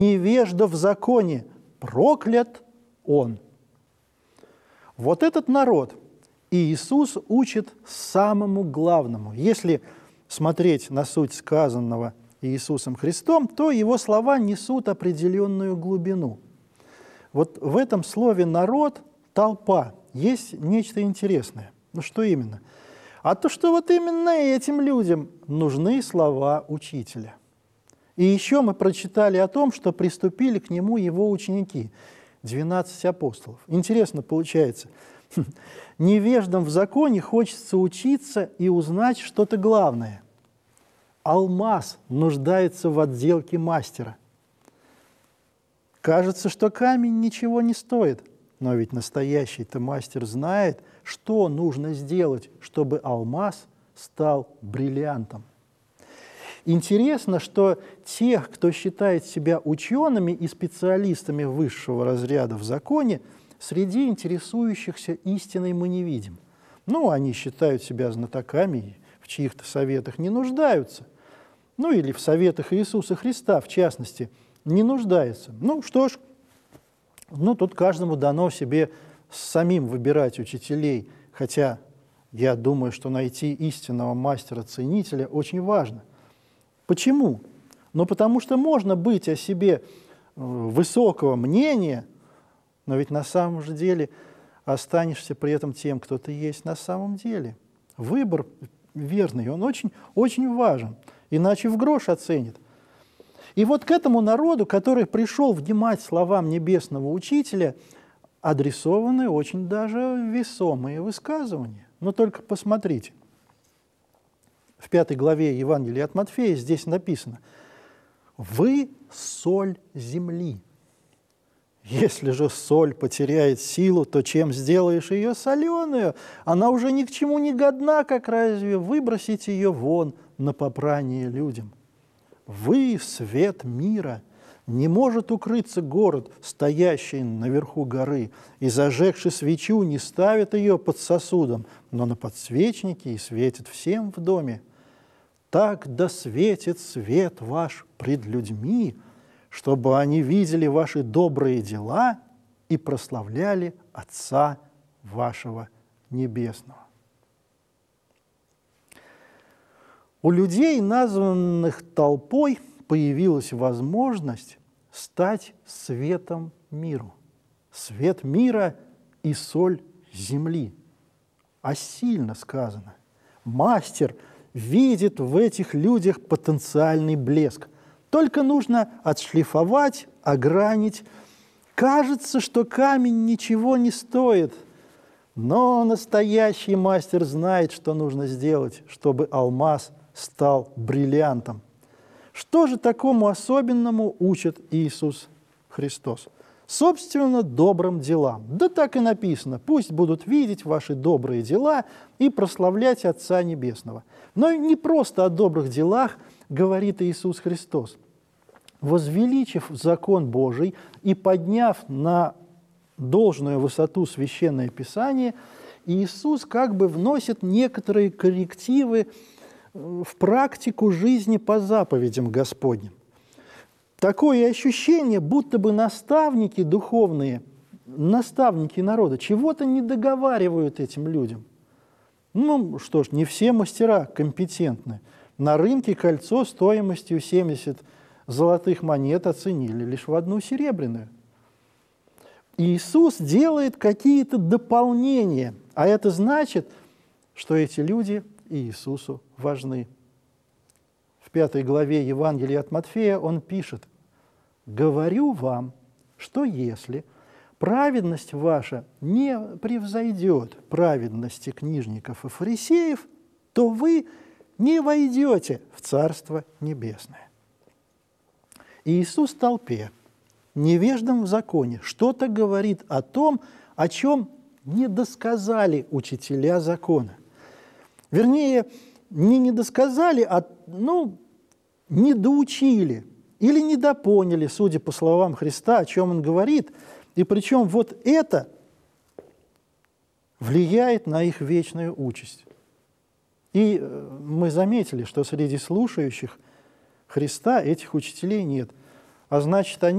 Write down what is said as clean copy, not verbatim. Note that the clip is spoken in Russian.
невежда в законе, проклят он». Вот этот народ Иисус учит самому главному. Если смотреть на суть сказанного Иисусом Христом, то его слова несут определенную глубину. Вот в этом слове «народ», «толпа» есть нечто интересное. Ну что именно? А то, что вот именно этим людям нужны слова учителя. И еще мы прочитали о том, что приступили к нему его ученики, 12 апостолов. Интересно получается. Невеждам в законе хочется учиться и узнать что-то главное. Алмаз нуждается в отделке мастера. Кажется, что камень ничего не стоит, но ведь настоящий-то мастер знает, что нужно сделать, чтобы алмаз стал бриллиантом. Интересно, что тех, кто считает себя учеными и специалистами высшего разряда в законе, среди интересующихся истиной мы не видим. Ну, они считают себя знатоками и в чьих-то советах не нуждаются. Ну, или в советах Иисуса Христа, в частности, не нуждаются. Ну, что ж, тут каждому дано себе самим выбирать учителей, хотя я думаю, что найти истинного мастера-ценителя очень важно. Почему? Ну, потому что можно быть о себе высокого мнения, но ведь на самом же деле останешься при этом тем, кто ты есть на самом деле. Выбор верный, он очень, очень важен, иначе в грош оценит. И вот к этому народу, который пришел внимать словам небесного учителя, адресованы очень даже весомые высказывания. Но только посмотрите. В 5 главе Евангелия от Матфея здесь написано: «Вы соль земли. Если же соль потеряет силу, то чем сделаешь ее соленую? Она уже ни к чему не годна, как разве выбросить ее вон на попрание людям? Вы свет мира. Не может укрыться город, стоящий наверху горы, и, зажегши свечу, не ставит ее под сосудом, но на подсвечнике и светит всем в доме. Так да светит свет ваш пред людьми, чтобы они видели ваши добрые дела и прославляли Отца вашего Небесного». У людей, названных толпой, появилась возможность стать светом миру. Свет мира и соль земли. А сильно сказано. Мастер видит в этих людях потенциальный блеск. Только нужно отшлифовать, огранить. Кажется, что камень ничего не стоит, но настоящий мастер знает, что нужно сделать, чтобы алмаз стал бриллиантом. Что же такому особенному учит Иисус Христос? Собственно, добрым делам. Да так и написано: «Пусть будут видеть ваши добрые дела и прославлять Отца Небесного». Но не просто о добрых делах говорит Иисус Христос. Возвеличив закон Божий и подняв на должную высоту Священное Писание, Иисус как бы вносит некоторые коррективы в практику жизни по заповедям Господним. Такое ощущение, будто бы наставники духовные, наставники народа чего-то не договаривают этим людям. Ну что ж, не все мастера компетентны. На рынке кольцо стоимостью 70 золотых монет оценили лишь в 1 серебряную. Иисус делает какие-то дополнения, а это значит, что эти люди Иисусу важны. В 5 главе Евангелия от Матфея он пишет: «Говорю вам, что если праведность ваша не превзойдет праведности книжников и фарисеев, то вы не войдете в Царство Небесное». Иисус толпе, невеждам в законе, что-то говорит о том, о чем не досказали учителя закона. Вернее, не недосказали, а недоучили или недопоняли, судя по словам Христа, о чем он говорит. И причем вот это влияет на их вечную участь. И мы заметили, что среди слушающих Христа этих учителей нет. А значит, они